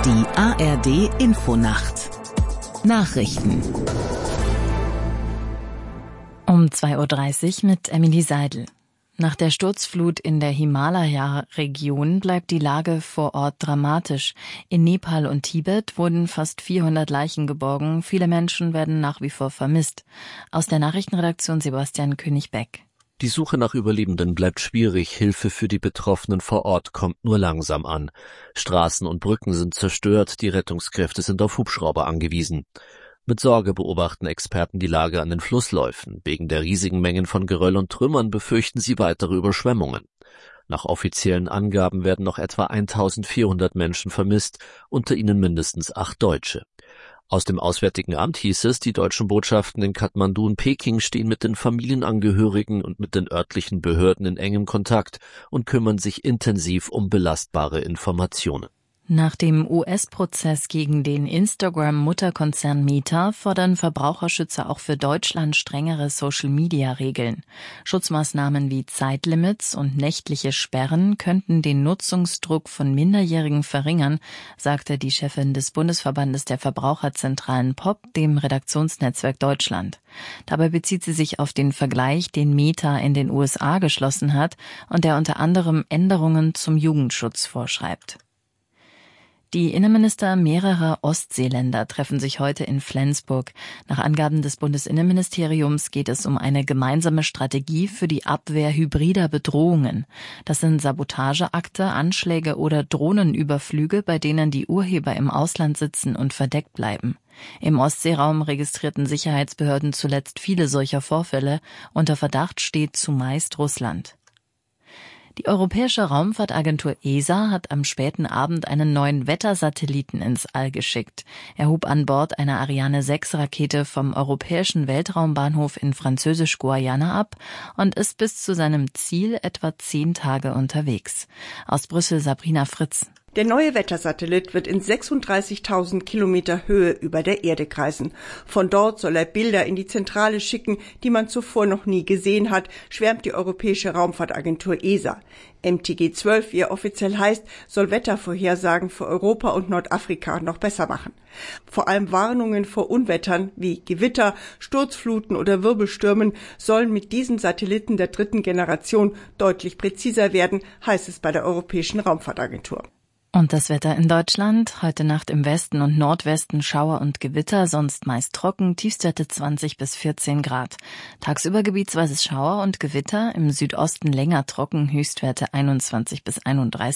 Die ARD Infonacht Nachrichten Um 2:30 Uhr mit Emily Seidel. Nach der Sturzflut in der Himalaya-Region bleibt die Lage vor Ort dramatisch. In Nepal und Tibet wurden fast 400 Leichen geborgen. Viele Menschen werden nach wie vor vermisst. Aus der Nachrichtenredaktion Sebastian König-Beck. Die Suche nach Überlebenden bleibt schwierig. Hilfe für die Betroffenen vor Ort kommt nur langsam an. Straßen und Brücken sind zerstört. Die Rettungskräfte sind auf Hubschrauber angewiesen. Mit Sorge beobachten Experten die Lage an den Flussläufen. Wegen der riesigen Mengen von Geröll und Trümmern befürchten sie weitere Überschwemmungen. Nach offiziellen Angaben werden noch etwa 1400 Menschen vermisst, unter ihnen mindestens 8 Deutsche. Aus dem Auswärtigen Amt hieß es, die deutschen Botschaften in Kathmandu und Peking stehen mit den Familienangehörigen und mit den örtlichen Behörden in engem Kontakt und kümmern sich intensiv um belastbare Informationen. Nach dem US-Prozess gegen den Instagram-Mutterkonzern Meta fordern Verbraucherschützer auch für Deutschland strengere Social-Media-Regeln. Schutzmaßnahmen wie Zeitlimits und nächtliche Sperren könnten den Nutzungsdruck von Minderjährigen verringern, sagte die Chefin des Bundesverbandes der Verbraucherzentralen POP dem Redaktionsnetzwerk Deutschland. Dabei bezieht sie sich auf den Vergleich, den Meta in den USA geschlossen hat und der unter anderem Änderungen zum Jugendschutz vorschreibt. Die Innenminister mehrerer Ostseeländer treffen sich heute in Flensburg. Nach Angaben des Bundesinnenministeriums geht es um eine gemeinsame Strategie für die Abwehr hybrider Bedrohungen. Das sind Sabotageakte, Anschläge oder Drohnenüberflüge, bei denen die Urheber im Ausland sitzen und verdeckt bleiben. Im Ostseeraum registrierten Sicherheitsbehörden zuletzt viele solcher Vorfälle. Unter Verdacht steht zumeist Russland. Die Europäische Raumfahrtagentur ESA hat am späten Abend einen neuen Wettersatelliten ins All geschickt. Er hob an Bord einer Ariane-6-Rakete vom Europäischen Weltraumbahnhof in Französisch-Guayana ab und ist bis zu seinem Ziel etwa 10 Tage unterwegs. Aus Brüssel Sabrina Fritz. Der neue Wettersatellit wird in 36.000 Kilometer Höhe über der Erde kreisen. Von dort soll er Bilder in die Zentrale schicken, die man zuvor noch nie gesehen hat, schwärmt die Europäische Raumfahrtagentur ESA. MTG-12, wie er offiziell heißt, soll Wettervorhersagen für Europa und Nordafrika noch besser machen. Vor allem Warnungen vor Unwettern wie Gewitter, Sturzfluten oder Wirbelstürmen sollen mit diesem Satelliten der 3. Generation deutlich präziser werden, heißt es bei der Europäischen Raumfahrtagentur. Und das Wetter in Deutschland? Heute Nacht im Westen und Nordwesten Schauer und Gewitter, sonst meist trocken, Tiefstwerte 20 bis 14 Grad. Tagsüber gebietsweise Schauer und Gewitter, im Südosten länger trocken, Höchstwerte 21 bis 31